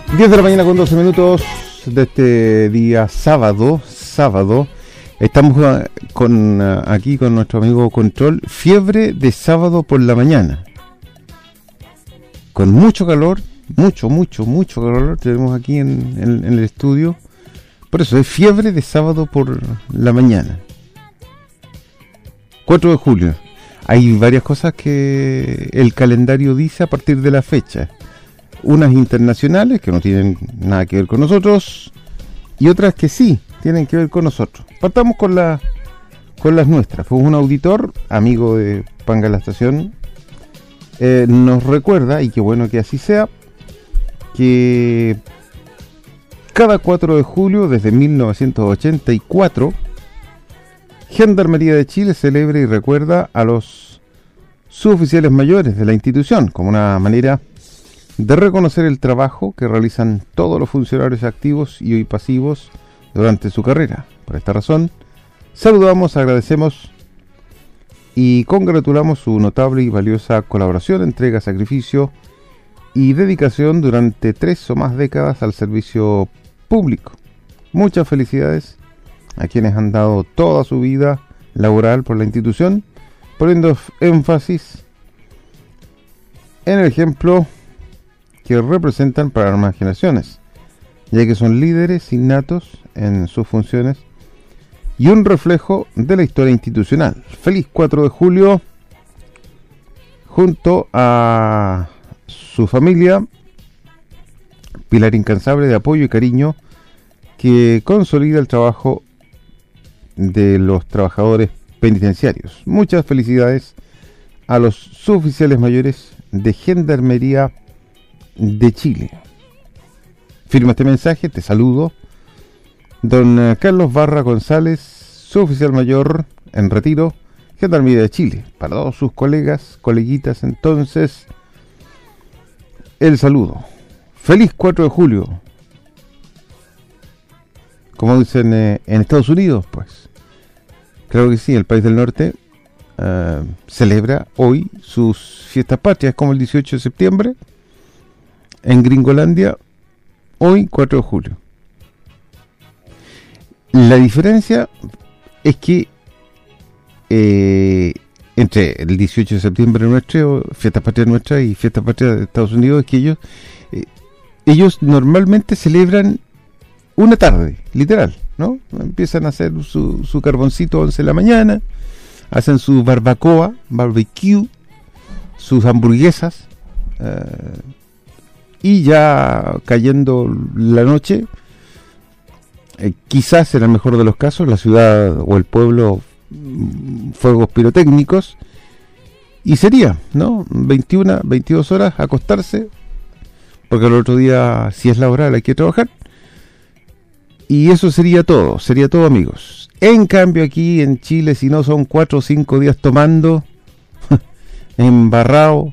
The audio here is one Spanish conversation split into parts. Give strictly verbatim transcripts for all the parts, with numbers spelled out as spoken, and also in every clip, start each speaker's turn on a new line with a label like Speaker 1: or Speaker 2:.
Speaker 1: diez de la mañana con doce minutos de este día sábado, sábado. Estamos con aquí con nuestro amigo Control, fiebre de sábado por la mañana. Con mucho calor, mucho, mucho, mucho calor tenemos aquí en, en, en el estudio. Por eso es fiebre de sábado por la mañana. cuatro de julio. Hay varias cosas que el calendario dice a partir de la fecha. Unas internacionales que no tienen nada que ver con nosotros y otras que sí tienen que ver con nosotros. Partamos con la con las nuestras. Fue un auditor, amigo de Panga la Estación, eh, nos recuerda, y qué bueno que así sea, que cada cuatro de julio desde mil novecientos ochenta y cuatro Gendarmería de Chile celebra y recuerda a los suboficiales mayores de la institución como una manera de reconocer el trabajo que realizan todos los funcionarios activos y hoy pasivos durante su carrera. Por esta razón, saludamos, agradecemos y congratulamos su notable y valiosa colaboración, entrega, sacrificio y dedicación durante tres o más décadas al servicio público. Muchas felicidades a quienes han dado toda su vida laboral por la institución, poniendo énfasis en el ejemplo que representan para las nuevas generaciones, ya que son líderes innatos en sus funciones y un reflejo de la historia institucional. Feliz cuatro de julio junto a su familia, pilar incansable de apoyo y cariño que consolida el trabajo de los trabajadores penitenciarios. Muchas felicidades a los suboficiales mayores de Gendarmería de Chile. Firma este mensaje, te saludo, don Carlos Barra González, suboficial mayor en retiro, Gendarmería de Chile. Para todos sus colegas, coleguitas, entonces, el saludo. Feliz cuatro de julio. Como dicen eh, en Estados Unidos, pues. Creo que sí, el país del norte uh, celebra hoy sus fiestas patrias, como el dieciocho de septiembre. En Gringolandia, hoy cuatro de julio. La diferencia es que eh, entre el dieciocho de septiembre nuestro, fiesta patria nuestra, y fiesta patria de Estados Unidos, es que ellos eh, ellos normalmente celebran una tarde, literal, ¿no? Empiezan a hacer su, su carboncito a once de la mañana, hacen su barbacoa, barbecue, sus hamburguesas, uh, y ya cayendo la noche, eh, quizás en el mejor de los casos, la ciudad o el pueblo, fuegos pirotécnicos, y sería, ¿no? veintiuna, veintidós horas, acostarse, porque el otro día, si es laboral, hay que trabajar. Y eso sería todo, sería todo, amigos. En cambio aquí en Chile, si no son cuatro o cinco días tomando, embarrado,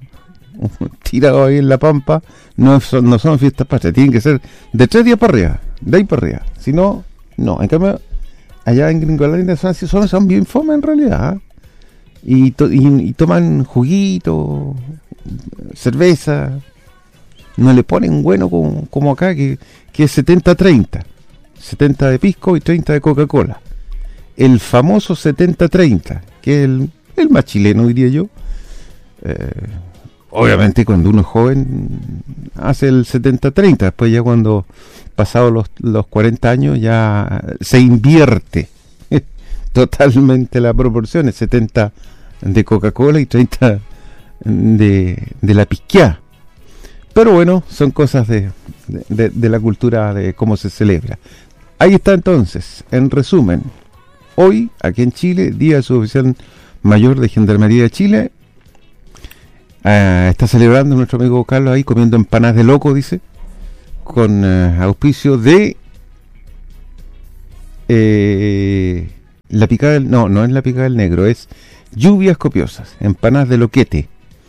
Speaker 1: tirado ahí en la pampa, no son, no son fiestas patrias, tienen que ser de tres días para arriba, de ahí para arriba. Si no, no. En cambio, allá en Gringolandia son, son, son bien fome en realidad, ¿eh? y, to, y, y toman juguito, cerveza, no le ponen bueno como, como acá, que, que es setenta treinta. setenta de pisco y treinta de Coca-Cola. El famoso setenta treinta, que es el, el más chileno, diría yo. Eh, obviamente cuando uno es joven hace el setenta treinta, después ya cuando pasados los, los cuarenta años ya se invierte totalmente la proporción, es setenta de Coca-Cola y treinta de, de la pisqueá. Pero bueno, son cosas de, de, de, de la cultura de cómo se celebra. Ahí está entonces, en resumen, hoy aquí en Chile, Día del Suboficial Mayor de Gendarmería de Chile. Uh, está celebrando nuestro amigo Carlos ahí, comiendo empanadas de loco, dice, con uh, auspicio de eh, la picada del, no, no es la picada del negro, es lluvias copiosas, empanadas de loquete.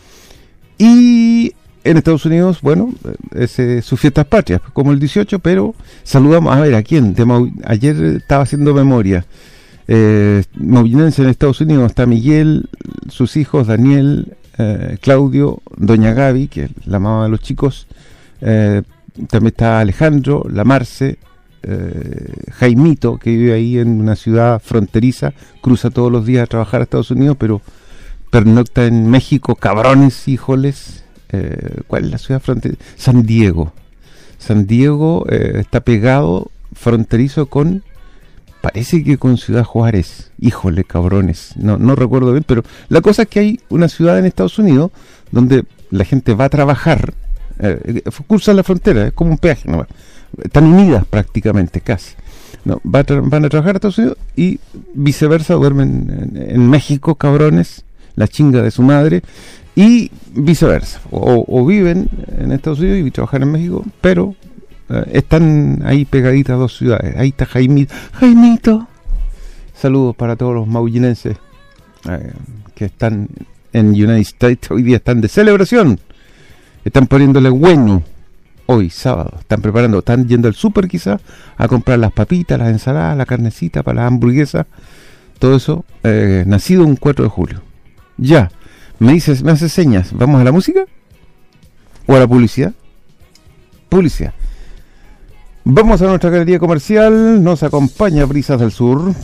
Speaker 1: Y en Estados Unidos, bueno, es eh, sus fiestas patrias, como el dieciocho, pero saludamos, a ver, ¿a quién? De Mau- ayer estaba haciendo memoria. Eh, Maulinense en Estados Unidos está Miguel, sus hijos, Daniel, eh, Claudio, doña Gaby, que es la mamá de los chicos, eh, también está Alejandro, la Marce, eh, Jaimito, que vive ahí en una ciudad fronteriza, cruza todos los días a trabajar a Estados Unidos, pero pernocta en México. Cabrones, híjoles. Eh, ¿Cuál es la ciudad fronteriza? San Diego. San Diego eh, está pegado, fronterizo con, parece que con Ciudad Juárez. Híjole, cabrones. No, no recuerdo bien, pero la cosa es que hay una ciudad en Estados Unidos donde la gente va a trabajar, eh, cruzan la frontera, es como un peaje nomás. Están unidas prácticamente, casi. No, va a van a trabajar a Estados Unidos y viceversa, duermen en, en México, cabrones, la chinga de su madre, y viceversa. O, o viven en Estados Unidos y trabajan en México, pero eh, están ahí pegaditas dos ciudades. Ahí está Jaimito. Jaimito. Saludos para todos los maullinenses eh, que están en United States. Hoy día están de celebración. Están poniéndole bueno. Hoy, sábado, están preparando, están yendo al súper quizás a comprar las papitas, las ensaladas, la carnecita para las hamburguesas, todo eso, eh, nacido un cuatro de julio. Ya, me dices, me hace señas, ¿vamos a la música? ¿O a la publicidad? Publicidad. Vamos a nuestra galería comercial, nos acompaña Brisas del Sur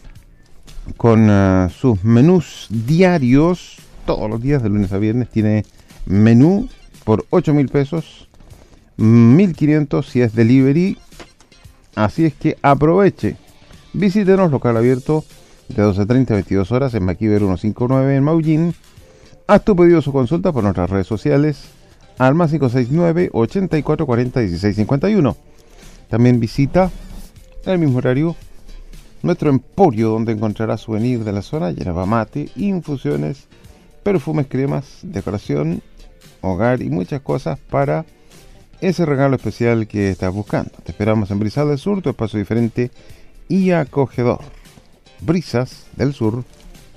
Speaker 1: con uh, sus menús diarios, todos los días, de lunes a viernes, tiene menú por ocho mil pesos. mil quinientos si es delivery, así es que aproveche, visítenos, local abierto de doce treinta a veintidós horas en Maquiver ciento cincuenta y nueve en Maullín. Haz tu pedido o su consulta por nuestras redes sociales al más cinco seis nueve, ochenta y cuatro cuarenta, dieciséis cincuenta y uno. También visita en el mismo horario nuestro emporio, donde encontrarás souvenirs de la zona, yerba mate, infusiones, perfumes, cremas, decoración, hogar y muchas cosas para ese regalo especial que estás buscando. Te esperamos en Brisas del Sur, tu espacio diferente y acogedor. Brisas del Sur.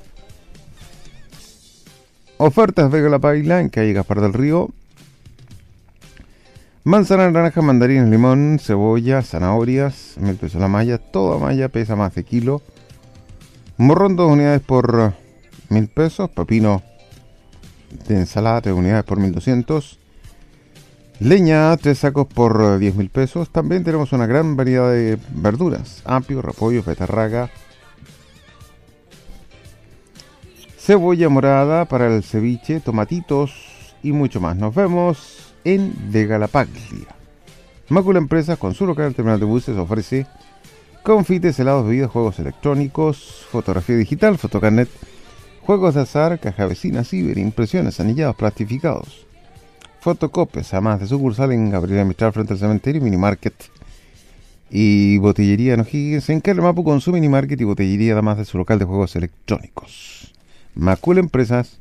Speaker 1: Ofertas Vega La Paila en calle Gaspar del Río. Manzana, naranja, mandarinas, limón, cebolla, zanahorias, mil pesos la malla. Toda malla pesa más de kilo. Morrón, dos unidades por mil pesos. Pepino de ensalada, tres unidades por mil doscientos. Leña, tres sacos por diez mil pesos. También tenemos una gran variedad de verduras: apio, repollo, betarraga, cebolla morada para el ceviche, tomatitos y mucho más. Nos vemos en Vega La Paglia. Mácula Empresas, con su local en el terminal de buses, ofrece confites, helados, bebidas, juegos electrónicos, fotografía digital, fotocarnet, juegos de azar, caja vecina, ciber, impresiones, anillados, plastificados, fotocopias, además de sucursal en Gabriela Mistral frente al cementerio, minimarket y botillería en O'Higgins, en Calamapu, con su minimarket y botillería, además de su local de juegos electrónicos. Macul Empresas.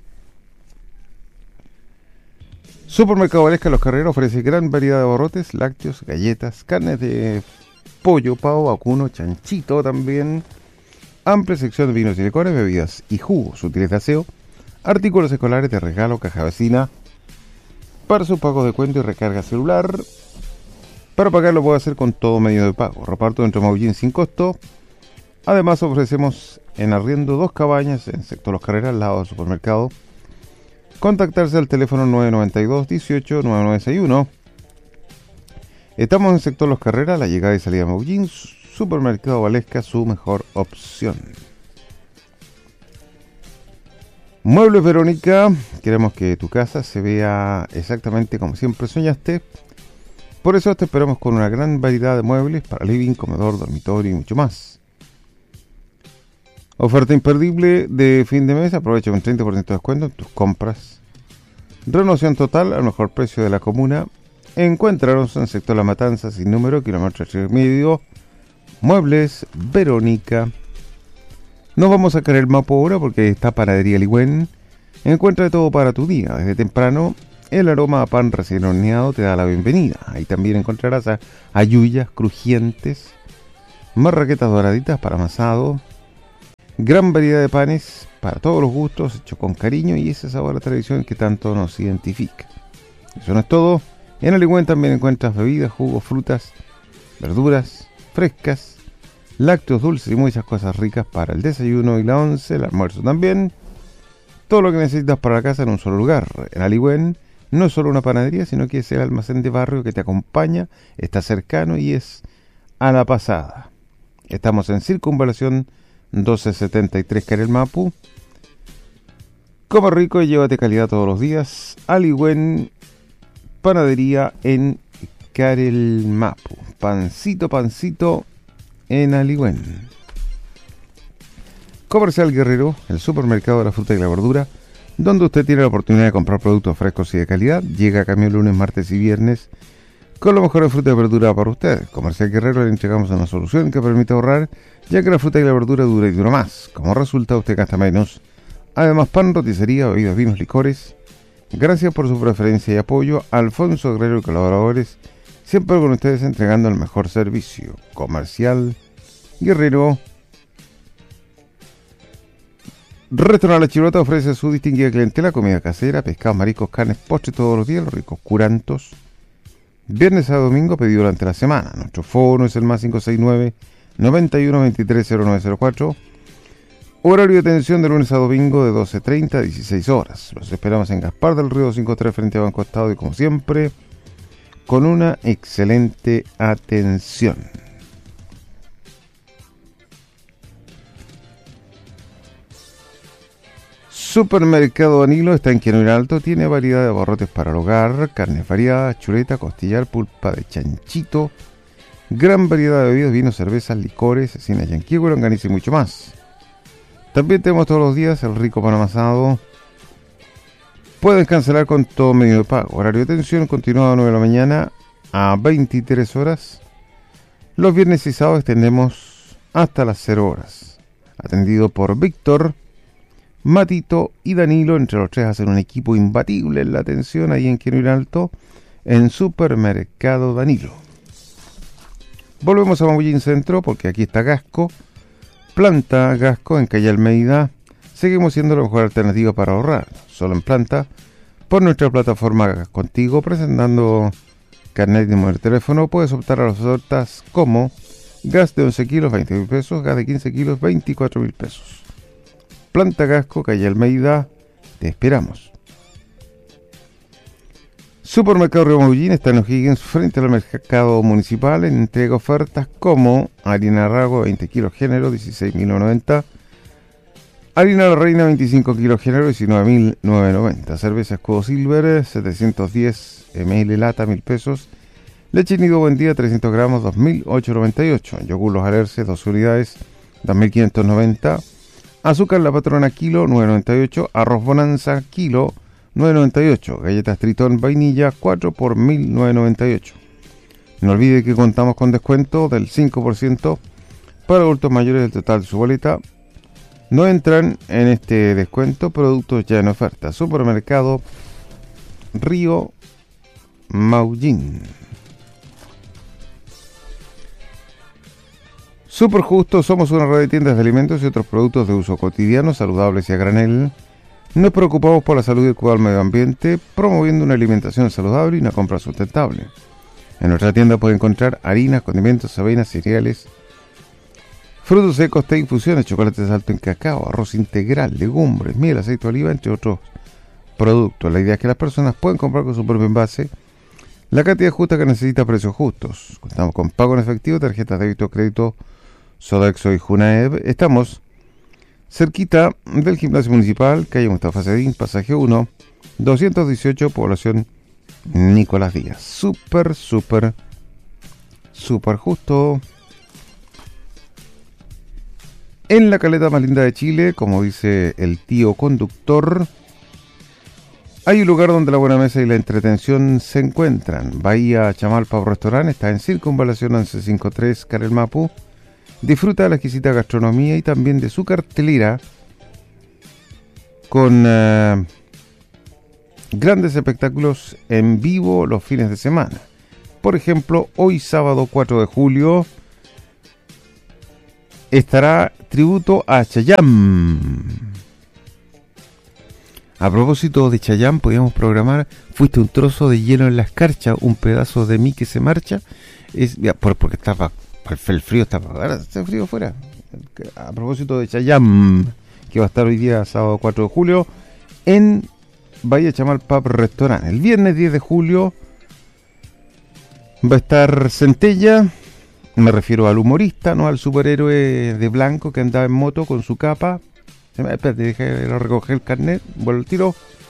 Speaker 1: Supermercado Valesca Los Carreros ofrece gran variedad de abarrotes, lácteos, galletas, carnes de pollo, pavo, vacuno, chanchito también, amplia sección de vinos y licores, bebidas y jugos, útiles de aseo, artículos escolares de regalo, caja vecina, para sus pagos de cuento y recarga celular. Para pagarlo puede hacer con todo medio de pago. Reparto dentro de Maullín sin costo. Además ofrecemos en arriendo dos cabañas en sector Los Carreras, al lado del supermercado. Contactarse al teléfono nueve nueve dos, dieciocho, nueve nueve seis uno. Estamos en sector Los Carreras, la llegada y salida de Maullín. Supermercado Valesca, su mejor opción. Muebles Verónica, queremos que tu casa se vea exactamente como siempre soñaste. Por eso te esperamos con una gran variedad de muebles para living, comedor, dormitorio y mucho más. Oferta imperdible de fin de mes, aprovecha un treinta por ciento de descuento en tus compras. Renovación total al mejor precio de la comuna. Encuéntranos en sector La Matanza, sin número, kilómetro tres y medio. Muebles Verónica. No vamos a sacar el mapa ahora porque está Panadería Ligüen. Encuentra de todo para tu día. Desde temprano, el aroma a pan recién horneado te da la bienvenida. Ahí también encontrarás a ayuyas crujientes, marraquetas doraditas para amasado, gran variedad de panes para todos los gustos, hecho con cariño y ese sabor a tradición que tanto nos identifica. Eso no es todo. En el Ligüen también encuentras bebidas, jugos, frutas, verduras frescas, lácteos, dulces y muchas cosas ricas para el desayuno y la once, el almuerzo también. Todo lo que necesitas para la casa en un solo lugar. En Aligüen no es solo una panadería, sino que es el almacén de barrio que te acompaña, está cercano y es a la pasada. Estamos en Circunvalación doce setenta y tres Carel Mapu. Come rico y llévate calidad todos los días. Aligüen Panadería en Carel Mapu. Pancito, pancito en Aligüen. Comercial Guerrero, el supermercado de la fruta y la verdura, donde usted tiene la oportunidad de comprar productos frescos y de calidad. Llega a camión lunes, martes y viernes con lo mejor de fruta y verdura para usted. Comercial Guerrero, le entregamos una solución que permite ahorrar, ya que la fruta y la verdura dura y dura más. Como resultado, usted gasta menos. Además, pan, roticería, bebidas, vinos, licores. Gracias por su preferencia y apoyo. Alfonso Guerrero y colaboradores, siempre con ustedes entregando el mejor servicio. Comercial Guerrero. Restaurante La Chirota ofrece a su distinguida clientela comida casera, pescados, mariscos, carnes, postres todos los días, los ricos curantos. Viernes a domingo pedido durante la semana. Nuestro fono es el más cinco seis nueve, noventa y uno, veintitrés, cero nueve cero cuatro. Horario de atención de lunes a domingo de doce treinta a dieciséis horas. Los esperamos en Gaspar del Río cincuenta y tres frente a Banco Estado y como siempre, con una excelente atención. Supermercado Danilo está en Quenoir Alto, tiene variedad de abarrotes para el hogar, carnes variadas, chuleta, costillar, pulpa de chanchito, gran variedad de bebidas, vinos, cervezas, licores, cecina yanquihue, longaniza y mucho más. También tenemos todos los días el rico pan amasado. Pueden cancelar con todo medio de pago. Horario de atención continuado a nueve de la mañana a veintitrés horas. Los viernes y sábados extendemos hasta las cero horas. Atendido por Víctor, Matito y Danilo, entre los tres hacen un equipo imbatible en la atención ahí en Quenoir Alto, en Supermercado Danilo. Volvemos a Mabullín Centro porque aquí está Gasco, Planta Gasco en calle Almeida. Seguimos siendo la mejor alternativa para ahorrar, solo en planta, por nuestra plataforma Gas Contigo, presentando carnet y número de teléfono. Puedes optar a las ofertas como gas de once kilos, veinte mil pesos, gas de quince kilos, veinticuatro mil pesos. Planta Gasco, calle Almeida, te esperamos. Supermercado Río Mabullín está en O'Higgins, frente al mercado municipal. Entrega ofertas como harina Rago, veinte kilos género, dieciséis mil novecientos noventa. Harina La Reina, veinticinco kilos género, diecinueve mil novecientos noventa. Cerveza Escudo Silver, setecientos diez mililitros lata, mil pesos. Leche Nido Buen Día, trescientos gramos, dos mil ochocientos noventa y ocho. Yogur Los Alerce, dos unidades, dos mil quinientos noventa. Azúcar La Patrona kilo, nueve noventa y ocho. Arroz Bonanza kilo, nueve noventa y ocho. Galletas Tritón vainilla, cuatro por mil novecientos noventa y ocho. No olvide que contamos con descuento del cinco por ciento para adultos mayores del total de su boleta. No entran en este descuento productos ya en oferta. Supermercado Río Mabullín. Super Justo, somos una red de tiendas de alimentos y otros productos de uso cotidiano, saludables y a granel. Nos preocupamos por la salud y el cuidado del medio ambiente, promoviendo una alimentación saludable y una compra sustentable. En nuestra tienda puede encontrar harinas, condimentos, avenas, cereales, frutos secos, té, infusiones, chocolates alto en cacao, arroz integral, legumbres, miel, aceite de oliva, entre otros productos. La idea es que las personas puedan comprar con su propio envase la cantidad justa que necesita a precios justos. Contamos con pago en efectivo, tarjetas de débito, crédito, Sodexo y Junaev. Estamos cerquita del gimnasio municipal, calle Mustafa Cedín, pasaje uno, doscientos dieciocho, población Nicolás Díaz. Súper, súper, súper justo. En la caleta más linda de Chile, como dice el tío conductor, hay un lugar donde la buena mesa y la entretención se encuentran. Bahía Chamalpa Restaurant está en Circunvalación once cincuenta y tres Carel Mapu. Disfruta de la exquisita gastronomía y también de su cartelera con uh, grandes espectáculos en vivo los fines de semana. Por ejemplo, hoy sábado cuatro de julio estará tributo a Chayanne. A propósito de Chayanne, podíamos programar Fuiste un trozo de hielo en la escarcha, un pedazo de mí que se marcha. Es ya, por, porque estaba el frío, estaba ahora está frío fuera. A propósito de Chayanne, que va a estar hoy día sábado cuatro de julio en Bahía Chamal Pub Restaurant. El viernes diez de julio va a estar Centella. Me refiero al humorista, no al superhéroe de blanco que andaba en moto con su capa. Se me, espérate, dejé recoger el carnet, vuelvo al tiro.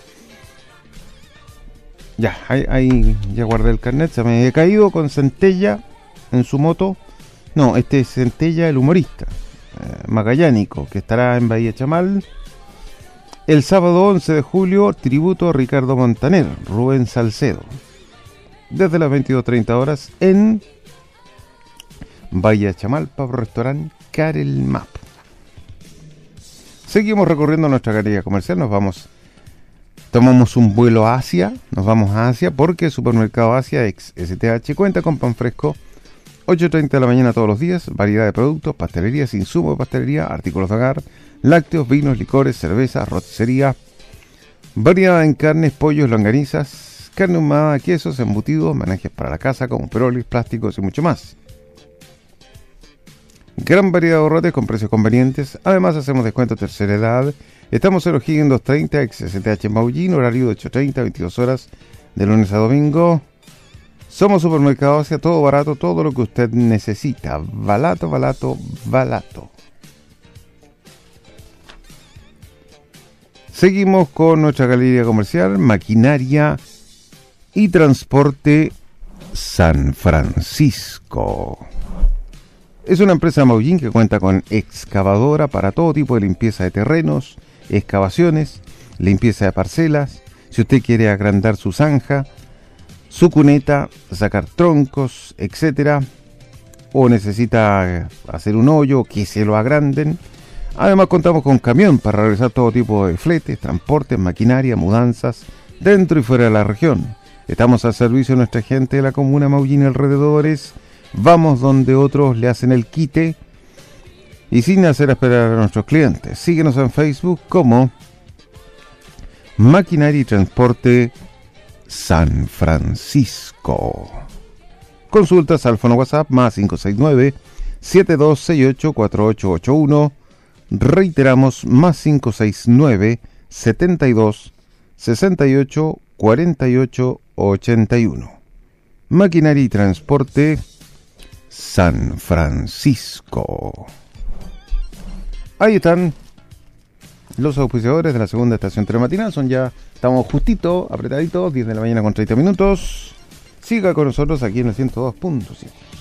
Speaker 1: Ya, ahí, ahí ya guardé el carnet, se me había caído con Centella en su moto. No, este es Centella, el humorista, eh, magallánico, que estará en Bahía Chamal. El sábado once de julio, tributo a Ricardo Montaner, Rubén Salcedo. Desde las veintidós treinta horas en Bahía Chamal, Pub Restaurant Karel Map. Seguimos recorriendo nuestra galería comercial, nos vamos, tomamos un vuelo a Asia, nos vamos a Asia porque el Supermercado Asia ex S T H cuenta con pan fresco, ocho treinta de la mañana todos los días, variedad de productos, pastelerías, insumos de pastelería, artículos de hogar, lácteos, vinos, licores, cervezas, roticería, variedad en carnes, pollos, longanizas, carne ahumada, quesos, embutidos, menajes para la casa como perolis, plásticos y mucho más. Gran variedad de ahorrotes con precios convenientes. Además hacemos descuento tercera edad. Estamos en O'Higgins doscientos treinta, ex S T H en Maullín, horario de ocho treinta a veintidós horas, de lunes a domingo. Somos Supermercado Asia, todo barato, todo lo que usted necesita. Barato, barato, barato. Seguimos con nuestra galería comercial, maquinaria y transporte San Francisco. Es una empresa de Maullín que cuenta con excavadora para todo tipo de limpieza de terrenos, excavaciones, limpieza de parcelas. Si usted quiere agrandar su zanja, su cuneta, sacar troncos, etcétera, o necesita hacer un hoyo que se lo agranden. Además contamos con camión para realizar todo tipo de fletes, transportes, maquinaria, mudanzas dentro y fuera de la región. Estamos al servicio de nuestra gente de la comuna Maullín y alrededores. Vamos donde otros le hacen el quite y sin hacer esperar a nuestros clientes. Síguenos en Facebook como Maquinaria y Transporte San Francisco. Consultas al fono WhatsApp más cinco seis nueve, siete dos seis ocho, cuatro ocho ocho uno. Reiteramos más cinco seis nueve, setenta y dos, sesenta y ocho, cuarenta y ocho, ochenta y uno. Maquinaria y Transporte San Francisco. Ahí están los auspiciadores de la segunda estación telematinal. Son ya, estamos justito, apretaditos, diez de la mañana con treinta minutos. Siga con nosotros aquí en el ciento dos punto siete.